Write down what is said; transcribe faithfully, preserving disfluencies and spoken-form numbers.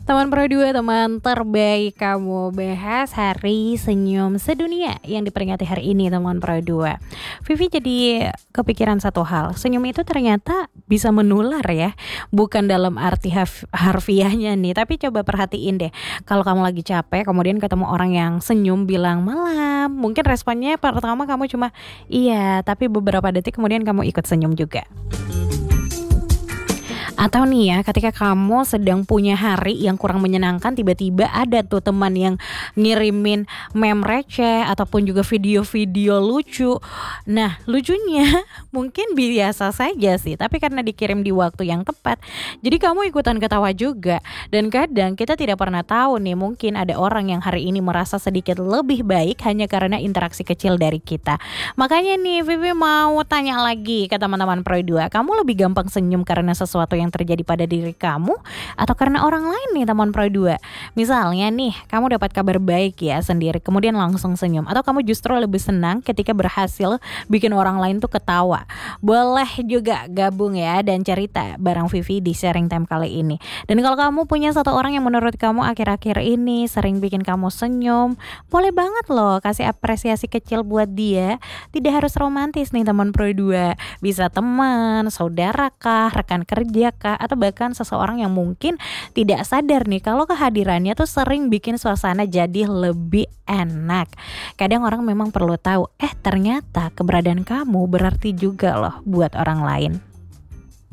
Teman Pro dua, teman terbaik kamu, bahas hari senyum sedunia yang diperingati hari ini teman Pro dua. Vivi jadi kepikiran satu hal, senyum itu ternyata bisa menular ya. Bukan dalam arti haf- harfiahnya nih, tapi coba perhatiin deh. Kalau kamu lagi capek, kemudian ketemu orang yang senyum bilang malam, mungkin responnya pertama kamu cuma iya, tapi beberapa detik kemudian kamu ikut senyum juga. Atau nih ya, ketika kamu sedang punya hari yang kurang menyenangkan, tiba-tiba ada tuh teman yang ngirimin meme receh ataupun juga video-video lucu. Nah, lucunya mungkin biasa saja sih, tapi karena dikirim di waktu yang tepat, jadi kamu ikutan ketawa juga. Dan kadang kita tidak pernah tahu nih, mungkin ada orang yang hari ini merasa sedikit lebih baik hanya karena interaksi kecil dari kita. Makanya nih, Vivi mau tanya lagi ke teman-teman Pro dua, kamu lebih gampang senyum karena sesuatu yang terjadi pada diri kamu atau karena orang lain nih teman Pro dua? Misalnya nih, kamu dapat kabar baik ya sendiri kemudian langsung senyum, atau kamu justru lebih senang ketika berhasil bikin orang lain tuh ketawa? Boleh juga gabung ya dan cerita bareng Vivi di sharing time kali ini. Dan kalau kamu punya satu orang yang menurut kamu akhir-akhir ini sering bikin kamu senyum, boleh banget loh kasih apresiasi kecil buat dia. Tidak harus romantis nih teman Pro dua, bisa teman, saudara kah, rekan kerja kah, atau bahkan seseorang yang mungkin tidak sadar nih kalau kehadirannya tuh sering bikin suasana jadi lebih enak. Kadang orang memang perlu tahu, eh ternyata keberadaan kamu berarti juga loh buat orang lain.